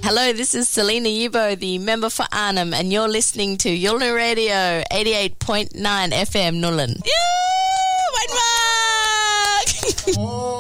Hello, this is Selena Yubo, the member for Arnhem, and you're listening to Yulna Radio 88.9 FM Nullen. Yeah, White Mark!